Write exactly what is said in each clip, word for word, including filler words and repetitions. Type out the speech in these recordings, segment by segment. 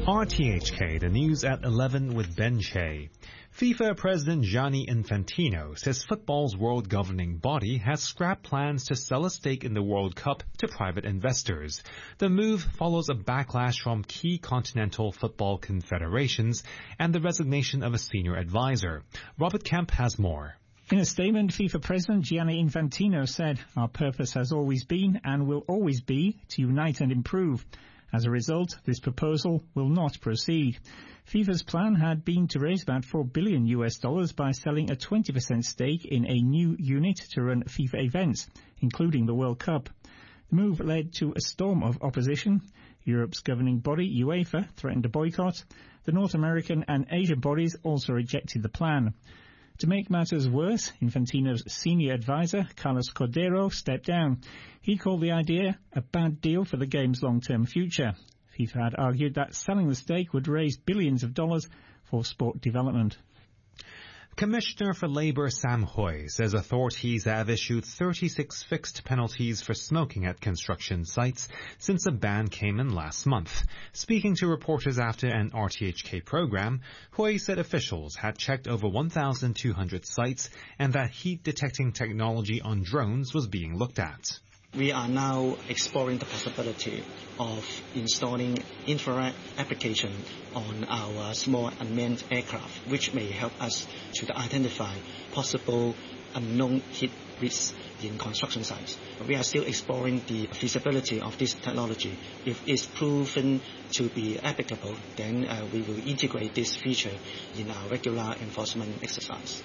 R T H K, the news at eleven with Ben Che. FIFA President Gianni Infantino says football's world governing body has scrapped plans to sell a stake in the World Cup to private investors. The move follows a backlash from key continental football confederations and the resignation of a senior advisor. Robert Kemp has more. In a statement, FIFA President Gianni Infantino said, "Our purpose has always been and will always be to unite and improve. As a result, this proposal will not proceed." FIFA's plan had been to raise about four billion U S dollars by selling a twenty percent stake in a new unit to run FIFA events, including the World Cup. The move led to a storm of opposition. Europe's governing body, UEFA, threatened a boycott. The North American and Asian bodies also rejected the plan. To make matters worse, Infantino's senior advisor, Carlos Cordero, stepped down. He called the idea a bad deal for the game's long-term future. FIFA had argued that selling the stake would raise billions of dollars for sport development. Commissioner for Labour Sam Hui says authorities have issued thirty-six fixed penalties for smoking at construction sites since a ban came in last month. Speaking to reporters after an R T H K program, Hui said officials had checked over one thousand two hundred sites and that heat detecting technology on drones was being looked at. We are now exploring the possibility of installing infrared application on our small unmanned aircraft, which may help us to identify possible unknown heat risks in construction sites. We are still exploring the feasibility of this technology. If it's proven to be applicable, then uh, we will integrate this feature in our regular enforcement exercise.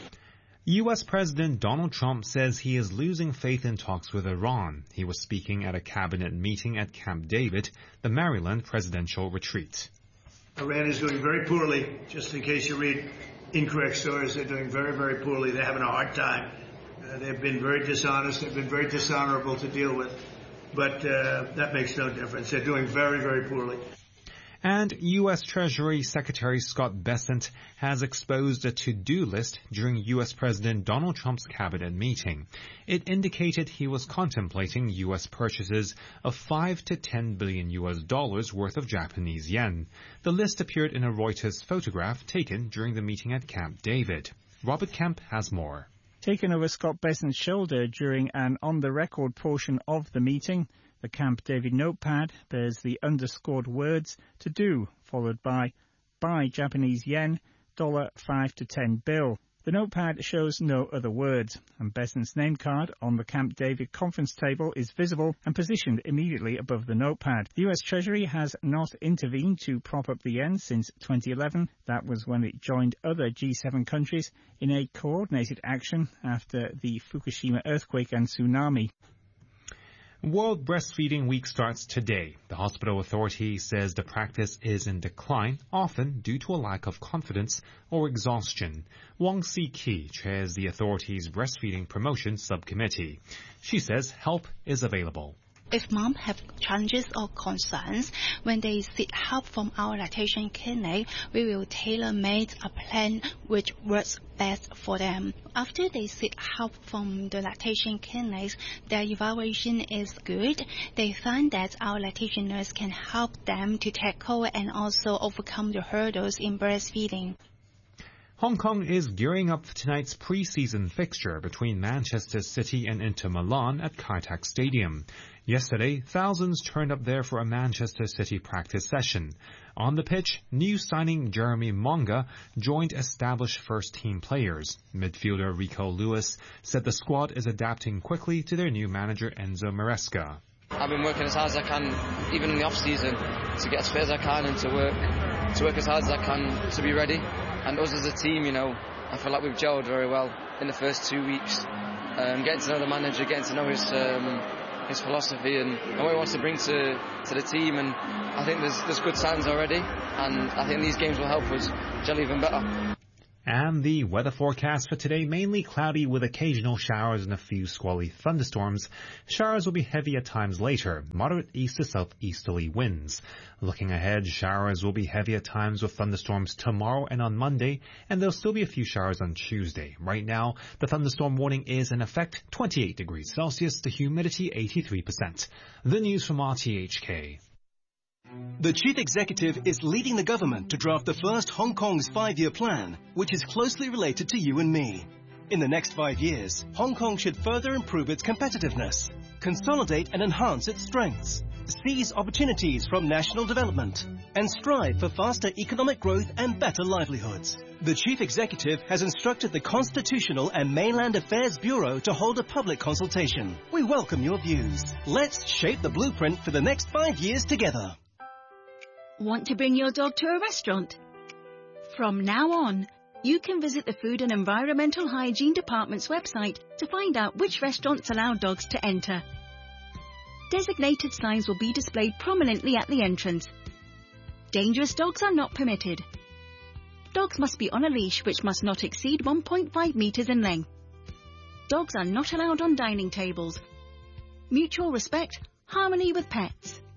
U S President Donald Trump says he is losing faith in talks with Iran. He was speaking at a cabinet meeting at Camp David, the Maryland presidential retreat. Iran is doing very poorly. Just in case you read incorrect stories, they're doing very, very poorly. They're having a hard time. Uh, they've been very dishonest. They've been very dishonorable to deal with. But uh, that makes no difference. They're doing very, very poorly. And U S Treasury Secretary Scott Bessent has exposed a to-do list during U S President Donald Trump's cabinet meeting. It indicated he was contemplating U S purchases of five to ten billion U S dollars worth of Japanese yen. The list appeared in a Reuters photograph taken during the meeting at Camp David. Robert Kemp has more. Taken over Scott Bessent's shoulder during an on-the-record portion of the meeting, the Camp David notepad bears the underscored words "to do," followed by "buy Japanese yen, dollar five to ten bill." The notepad shows no other words, and Bessent's name card on the Camp David conference table is visible and positioned immediately above the notepad. The U S Treasury has not intervened to prop up the yen since twenty eleven. That was when it joined other G seven countries in a coordinated action after the Fukushima earthquake and tsunami. World Breastfeeding Week starts today. The hospital authority says the practice is in decline, often due to a lack of confidence or exhaustion. Wong Si-ki chairs the authority's breastfeeding promotion subcommittee. She says help is available. If moms have challenges or concerns, when they seek help from our lactation clinic, we will tailor-make a plan which works best for them. After they seek help from the lactation clinics, their evaluation is good. They find that our lactation nurse can help them to tackle and also overcome the hurdles in breastfeeding. Hong Kong is gearing up for tonight's pre-season fixture between Manchester City and Inter Milan at Kai Tak Stadium. Yesterday, thousands turned up there for a Manchester City practice session. On the pitch, new signing Jeremy Monga joined established first-team players. Midfielder Rico Lewis said the squad is adapting quickly to their new manager Enzo Maresca. I've been working as hard as I can, even in the off-season, to get as fit as I can and to work, to work as hard as I can to be ready. And us as a team, you know, I feel like we've gelled very well in the first two weeks. Um, getting to know the manager, getting to know his um, his philosophy and, and what he wants to bring to, to the team. And I think there's, there's good signs already. And I think these games will help us gel even better. And the weather forecast for today, mainly cloudy with occasional showers and a few squally thunderstorms. Showers will be heavy at times later, moderate east to southeasterly winds. Looking ahead, showers will be heavy at times with thunderstorms tomorrow and on Monday, and there'll still be a few showers on Tuesday. Right now, the thunderstorm warning is in effect, twenty-eight degrees Celsius, the humidity eighty-three percent. The news from R T H K. The Chief Executive is leading the government to draft the first Hong Kong's five-year plan, which is closely related to you and me. In the next five years, Hong Kong should further improve its competitiveness, consolidate and enhance its strengths, seize opportunities from national development, and strive for faster economic growth and better livelihoods. The Chief Executive has instructed the Constitutional and Mainland Affairs Bureau to hold a public consultation. We welcome your views. Let's shape the blueprint for the next five years together. Want to bring your dog to a restaurant? From now on, you can visit the Food and Environmental Hygiene Department's website to find out which restaurants allow dogs to enter. Designated signs will be displayed prominently at the entrance. Dangerous dogs are not permitted. Dogs must be on a leash which must not exceed one point five metres in length. Dogs are not allowed on dining tables. Mutual respect, harmony with pets.